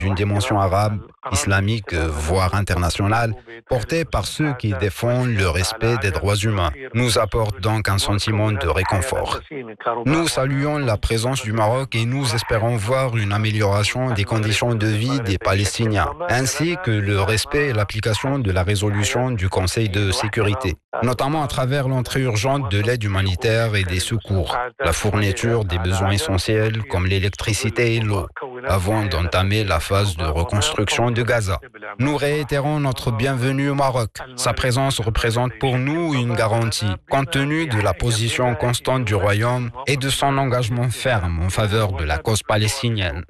d'une dimension arabe, islamique, voire internationale, portée par ceux qui défendent le respect des droits humains, nous apporte donc un sentiment de réconfort. Nous saluons la présence du Maroc et nous espérons voir une amélioration des conditions de vie des Palestiniens, ainsi que le respect et l'application de la résolution du Conseil de sécurité, notamment à travers l'entrée urgente de l'aide humanitaire et des secours, la fourniture des besoins essentiels comme l'électricité et l'eau, avant d'entamer la phase de reconstruction de Gaza. Nous réitérons notre bienvenue au Maroc. Sa présence représente pour nous une garantie, compte tenu de la position constante du Royaume et de son engagement ferme en faveur de la cause palestinienne.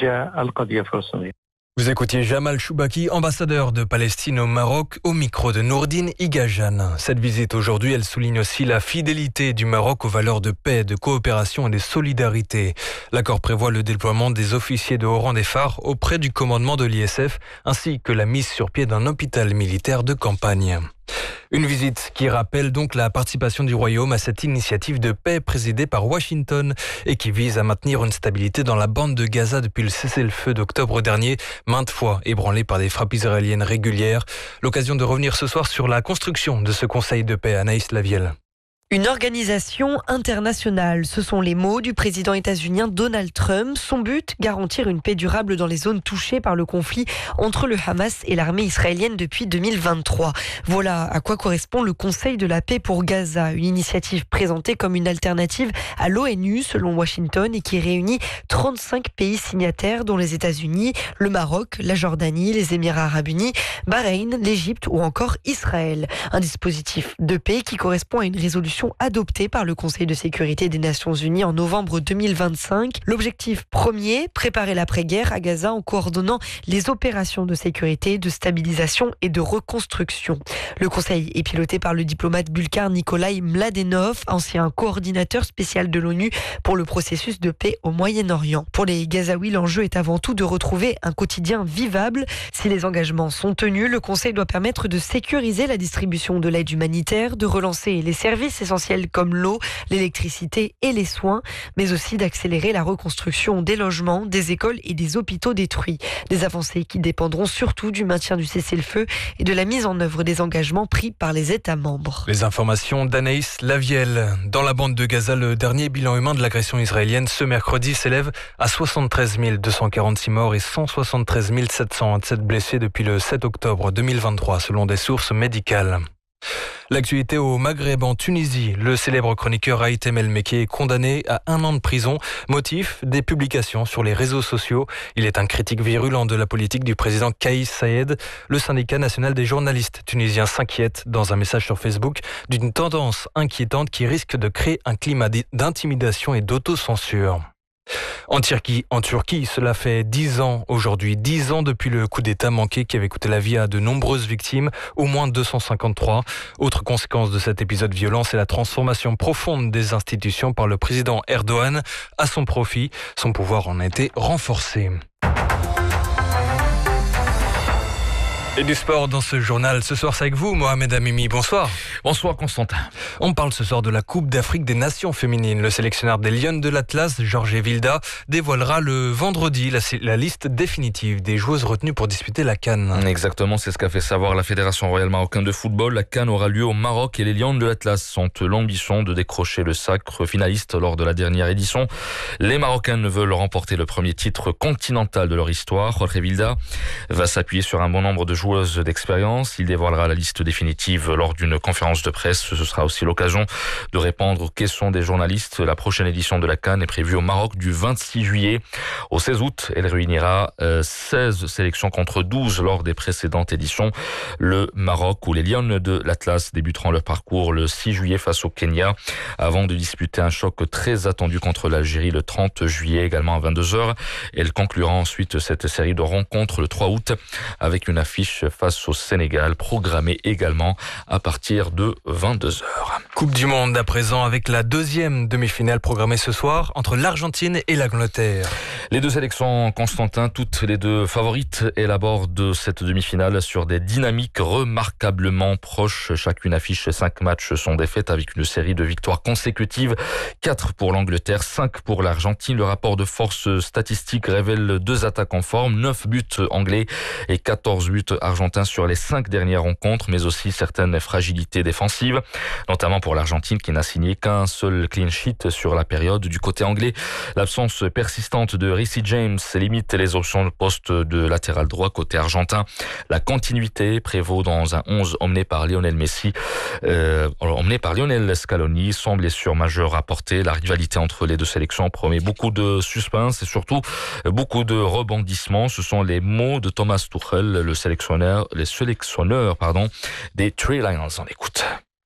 Vous écoutiez Jamal Choubaki, ambassadeur de Palestine au Maroc, au micro de Nourdine Igajan. Cette visite aujourd'hui, elle souligne aussi la fidélité du Maroc aux valeurs de paix, de coopération et de solidarité. L'accord prévoit le déploiement des officiers de haut rang des phares auprès du commandement de l'ISF, ainsi que la mise sur pied d'un hôpital militaire de campagne. Une visite qui rappelle donc la participation du Royaume à cette initiative de paix présidée par Washington et qui vise à maintenir une stabilité dans la bande de Gaza depuis le cessez-le-feu d'octobre dernier, maintes fois ébranlé par des frappes israéliennes régulières. L'occasion de revenir ce soir sur la construction de ce conseil de paix. Anaïs Lavielle. Une organisation internationale, ce sont les mots du président états-unien Donald Trump. Son but, garantir une paix durable dans les zones touchées par le conflit entre le Hamas et l'armée israélienne depuis 2023. Voilà à quoi correspond le Conseil de la paix pour Gaza, une initiative présentée comme une alternative à l'ONU selon Washington et qui réunit 35 pays signataires dont les États-Unis, le Maroc, la Jordanie, les Émirats arabes unis, Bahreïn, l'Égypte ou encore Israël. Un dispositif de paix qui correspond à une résolution adoptée par le Conseil de sécurité des Nations Unies en novembre 2025. L'objectif premier, préparer l'après-guerre à Gaza en coordonnant les opérations de sécurité, de stabilisation et de reconstruction. Le Conseil est piloté par le diplomate bulgare Nikolai Mladenov, ancien coordinateur spécial de l'ONU pour le processus de paix au Moyen-Orient. Pour les Gazaouis, l'enjeu est avant tout de retrouver un quotidien vivable. Si les engagements sont tenus, le Conseil doit permettre de sécuriser la distribution de l'aide humanitaire, de relancer les services essentiels comme l'eau, l'électricité et les soins, mais aussi d'accélérer la reconstruction des logements, des écoles et des hôpitaux détruits. Des avancées qui dépendront surtout du maintien du cessez-le-feu et de la mise en œuvre des engagements pris par les États membres. Les informations d'Anaïs Lavielle. Dans la bande de Gaza, le dernier bilan humain de l'agression israélienne ce mercredi s'élève à 73 246 morts et 173 727 blessés depuis le 7 octobre 2023, selon des sources médicales. L'actualité au Maghreb, en Tunisie. Le célèbre chroniqueur Haïtem El Mekki est condamné à 1 an de prison. Motif, des publications sur les réseaux sociaux. Il est un critique virulent de la politique du président Kais Saied. Le syndicat national des journalistes tunisiens s'inquiète dans un message sur Facebook d'une tendance inquiétante qui risque de créer un climat d'intimidation et d'autocensure. En Turquie, cela fait 10 ans aujourd'hui, 10 ans depuis le coup d'État manqué qui avait coûté la vie à de nombreuses victimes, au moins 253. Autre conséquence de cet épisode violent, c'est la transformation profonde des institutions par le président Erdogan à son profit. Son pouvoir en a été renforcé. Et du sport dans ce journal. Ce soir, c'est avec vous, Mohamed Amimi. Bonsoir. Bonsoir, Constantin. On parle ce soir de la Coupe d'Afrique des Nations féminines. Le sélectionneur des Lions de l'Atlas, Jorge Vilda, dévoilera le vendredi la liste définitive des joueuses retenues pour disputer la CAN. Exactement, c'est ce qu'a fait savoir la Fédération royale marocaine de football. La CAN aura lieu au Maroc et les Lions de l'Atlas ont l'ambition de décrocher le sacre finaliste lors de la dernière édition. Les Marocaines veulent remporter le premier titre continental de leur histoire. Jorge Vilda va s'appuyer sur un bon nombre de joueuses d'expérience. Il dévoilera la liste définitive lors d'une conférence de presse. Ce sera aussi l'occasion de répondre aux questions des journalistes. La prochaine édition de la CAN est prévue au Maroc du 26 juillet au 16 août. Elle réunira 16 sélections contre 12 lors des précédentes éditions. Le Maroc, où les Lions de l'Atlas débuteront leur parcours le 6 juillet face au Kenya avant de disputer un choc très attendu contre l'Algérie le 30 juillet également à 22h. Elle conclura ensuite cette série de rencontres le 3 août avec une affiche affiche face au Sénégal, programmée également à partir de 22h. Coupe du Monde à présent avec la deuxième demi-finale programmée ce soir entre l'Argentine et l'Angleterre. Les deux sélections, Constantin, toutes les deux favorites, élabordent cette demi-finale sur des dynamiques remarquablement proches. Chacune affiche 5 matchs sans défaite avec une série de victoires consécutives. 4 pour l'Angleterre, 5 pour l'Argentine. Le rapport de force statistique révèle 2 attaques en forme, 9 buts anglais et 14 buts argentins sur les 5 dernières rencontres, mais aussi certaines fragilités défensives, notamment pour l'Argentine qui n'a signé qu'un seul clean sheet sur la période. Du côté anglais, l'absence persistante de Reece James limite les options de poste de latéral droit côté argentin. La continuité prévaut dans un 11 emmené par Lionel Scaloni. Sans blessure majeure rapportée, la rivalité entre les deux sélections promet beaucoup de suspense et surtout beaucoup de rebondissements. Ce sont les mots de Thomas Tuchel, le sélectionneur des Three Lions. On écoute.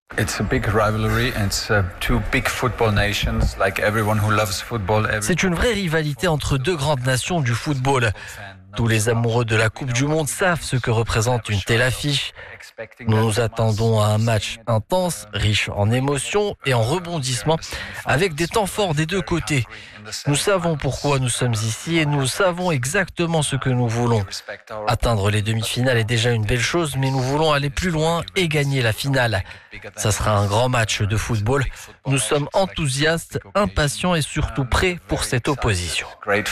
C'est une vraie rivalité entre deux grandes nations du football. Tous les amoureux de la Coupe du Monde savent ce que représente une telle affiche. Nous nous attendons à un match intense, riche en émotions et en rebondissements, avec des temps forts des deux côtés. Nous savons pourquoi nous sommes ici et nous savons exactement ce que nous voulons. Atteindre les demi-finales est déjà une belle chose, mais nous voulons aller plus loin et gagner la finale. Ça sera un grand match de football. Nous sommes enthousiastes, impatients et surtout prêts pour cette opposition.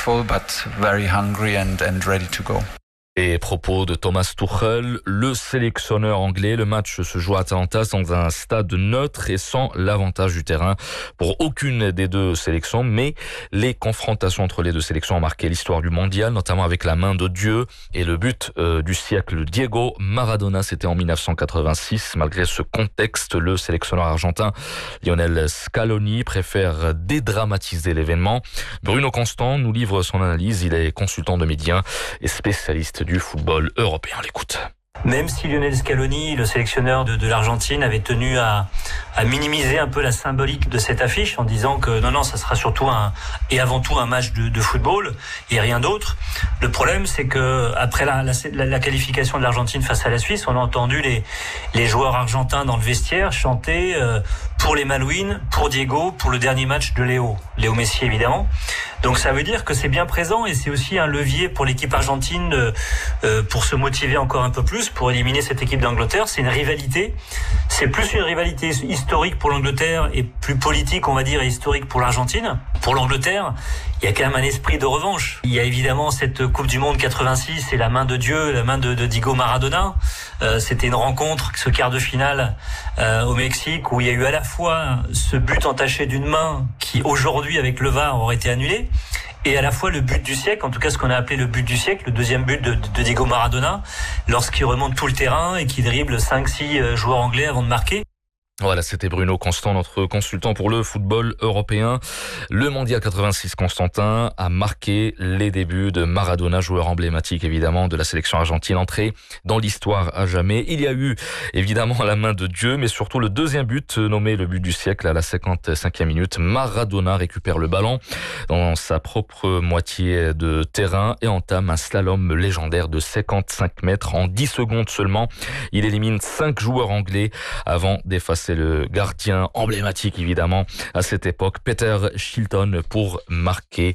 Et propos de Thomas Tuchel, le sélectionneur anglais. Le match se joue à Atlanta dans un stade neutre et sans l'avantage du terrain pour aucune des deux sélections. Mais les confrontations entre les deux sélections ont marqué l'histoire du mondial, notamment avec la main de Dieu et le but du siècle. Diego Maradona, c'était en 1986. Malgré ce contexte, le sélectionneur argentin Lionel Scaloni préfère dédramatiser l'événement. Bruno Constant nous livre son analyse. Il est consultant de médias et spécialiste du football européen. On l'écoute. Même si Lionel Scaloni, le sélectionneur de l'Argentine, avait tenu à minimiser un peu la symbolique de cette affiche en disant que non, ça sera surtout et avant tout un match de football et rien d'autre. Le problème, c'est que après la qualification de l'Argentine face à la Suisse, on a entendu les joueurs argentins dans le vestiaire chanter pour les Malouines, pour Diego, pour le dernier match de Léo Messi évidemment. Donc ça veut dire que c'est bien présent et c'est aussi un levier pour l'équipe argentine pour se motiver encore un peu plus, pour éliminer cette équipe d'Angleterre. C'est une rivalité, c'est plus une rivalité historique pour l'Angleterre et plus politique, on va dire, et historique pour l'Argentine. Pour l'Angleterre, il y a quand même un esprit de revanche. Il y a évidemment cette Coupe du Monde 86 et la main de Dieu, la main de Diego Maradona. C'était une rencontre, ce quart de finale au Mexique, où il y a eu à la fois ce but entaché d'une main qui aujourd'hui avec le VAR aurait été annulé, et à la fois le but du siècle, en tout cas ce qu'on a appelé le but du siècle, le deuxième but de Diego Maradona, lorsqu'il remonte tout le terrain et qu'il dribble 5-6 joueurs anglais avant de marquer. Voilà, c'était Bruno Constant, notre consultant pour le football européen. Le Mondial 86, Constantin, a marqué les débuts de Maradona, joueur emblématique évidemment de la sélection argentine, entré dans l'histoire à jamais. Il y a eu évidemment la main de Dieu, mais surtout le deuxième but, nommé le but du siècle à la 55e minute. Maradona récupère le ballon dans sa propre moitié de terrain et entame un slalom légendaire de 55 mètres en 10 secondes seulement. Il élimine 5 joueurs anglais avant d'effacer le gardien emblématique évidemment à cette époque, Peter Shilton, pour marquer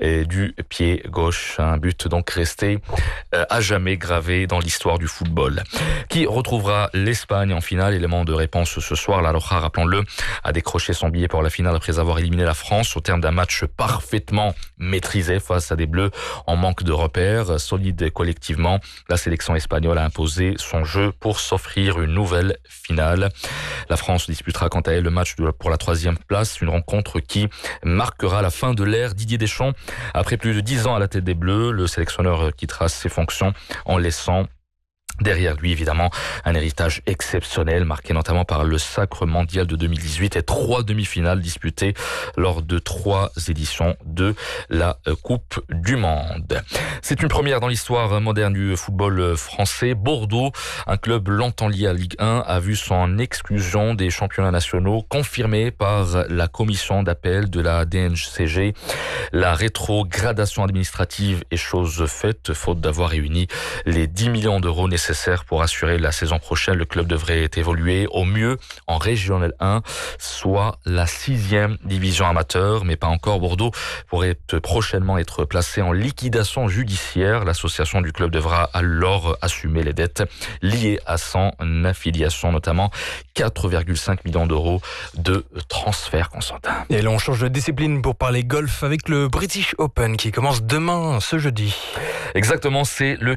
du pied gauche. Un but donc resté à jamais gravé dans l'histoire du football. Qui retrouvera l'Espagne en finale? Élément de réponse ce soir. La Roja, rappelons-le, a décroché son billet pour la finale après avoir éliminé la France au terme d'un match parfaitement maîtrisé face à des Bleus en manque de repères. Solide collectivement, la sélection espagnole a imposé son jeu pour s'offrir une nouvelle finale. La France disputera quant à elle le match pour la 3e place, une rencontre qui marquera la fin de l'ère Didier Deschamps. Après plus de 10 ans à la tête des Bleus, le sélectionneur quittera ses fonctions en laissant derrière lui, évidemment, un héritage exceptionnel marqué notamment par le sacre mondial de 2018 et 3 demi-finales disputées lors de 3 éditions de la Coupe du Monde. C'est une première dans l'histoire moderne du football français. Bordeaux, un club longtemps lié à Ligue 1, a vu son exclusion des championnats nationaux confirmée par la commission d'appel de la DNCG. La rétrogradation administrative est chose faite, faute d'avoir réuni les 10 millions d'euros nécessaires nécessaires pour assurer la saison prochaine. Le club devrait évoluer au mieux en Régional 1, soit la 6e division amateur, mais pas encore. Bordeaux pourrait prochainement être placé en liquidation judiciaire. L'association du club devra alors assumer les dettes liées à son affiliation, notamment 4,5 millions d'euros de transferts, Constantin. Et là, on change de discipline pour parler golf avec le British Open qui commence demain, ce jeudi. Exactement, c'est le